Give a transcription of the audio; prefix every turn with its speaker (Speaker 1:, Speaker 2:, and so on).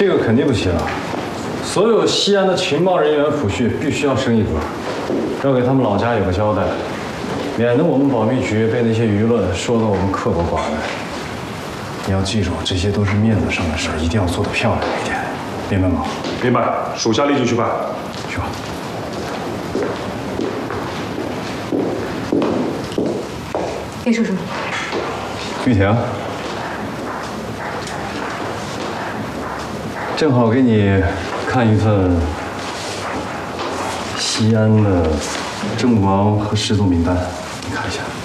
Speaker 1: 这个肯定不行，所有西安的情报人员抚恤必须要升一格，要给他们老家有个交代，免得我们保密局被那些舆论说的我们刻薄寡恩。你要记住，这些都是面子上的事，一定要做得漂亮一点，明白吗？
Speaker 2: 明白，属下立即去办。
Speaker 1: 去吧。
Speaker 3: 叶叔叔，
Speaker 1: 玉婷，正好给你看一份西安的阵亡和失踪名单，你看一下。